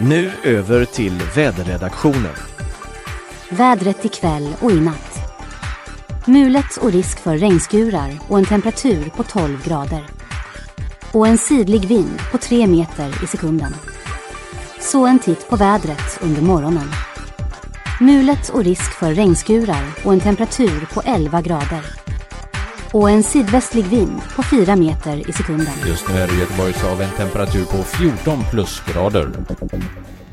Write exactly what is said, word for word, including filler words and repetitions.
Nu över till väderredaktionen. Vädret ikväll och i natt. Mulet och risk för regnskurar och en temperatur på tolv grader. Och en sydlig vind på tre meter i sekunden. Så en titt på vädret under morgonen. Mulet och risk för regnskurar och en temperatur på elva grader. Och en sydvästlig vind på fyra meter i sekunden. Just nu är det Göteborgs av en temperatur på fjorton plusgrader.